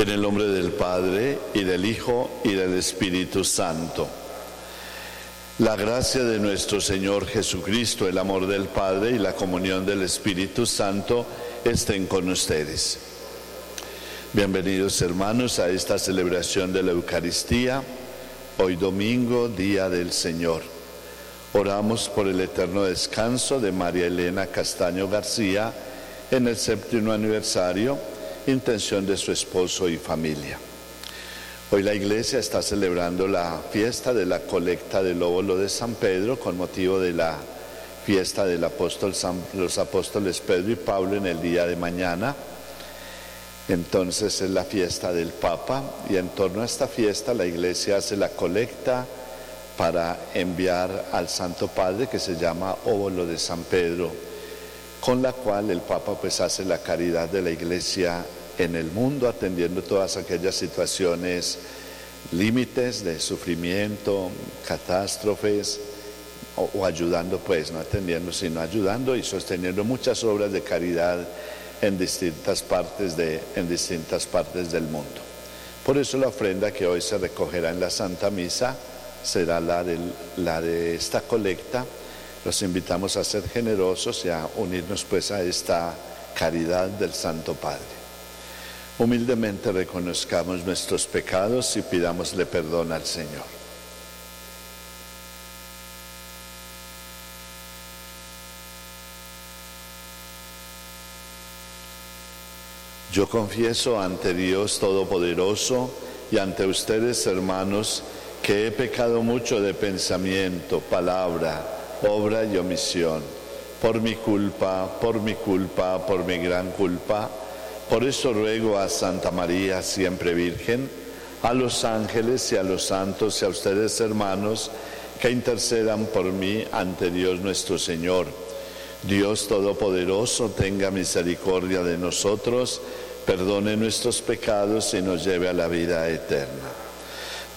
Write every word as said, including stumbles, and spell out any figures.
En el nombre del Padre, y del Hijo, y del Espíritu Santo. La gracia de nuestro Señor Jesucristo, el amor del Padre y la comunión del Espíritu Santo estén con ustedes. Bienvenidos, hermanos, a esta celebración de la Eucaristía, hoy domingo, Día del Señor. Oramos por el eterno descanso de María Elena Castaño García en el séptimo aniversario, intención de su esposo y familia. Hoy la Iglesia está celebrando la fiesta de la colecta del óvulo de San Pedro con motivo de la fiesta de los apóstoles Pedro y Pablo en el día de mañana. Entonces es la fiesta del Papa y en torno a esta fiesta la Iglesia hace la colecta para enviar al Santo Padre, que se llama óvulo de San Pedro, con la cual el Papa pues hace la caridad de la Iglesia en el mundo, atendiendo todas aquellas situaciones, límites de sufrimiento, catástrofes, o, o ayudando pues, no atendiendo, sino ayudando y sosteniendo muchas obras de caridad en distintas partes, de, en distintas partes del mundo. Por eso la ofrenda que hoy se recogerá en la Santa Misa será la de, la de esta colecta. Los invitamos a ser generosos y a unirnos pues a esta caridad del Santo Padre. Humildemente reconozcamos nuestros pecados y pidámosle perdón al Señor. Yo confieso ante Dios Todopoderoso y ante ustedes, hermanos, que he pecado mucho de pensamiento, palabra, obra y omisión, por mi culpa, por mi culpa, por mi gran culpa. Por eso ruego a Santa María, siempre Virgen, a los ángeles y a los santos y a ustedes, hermanos, que intercedan por mí ante Dios nuestro Señor. Dios Todopoderoso, tenga misericordia de nosotros, perdone nuestros pecados y nos lleve a la vida eterna.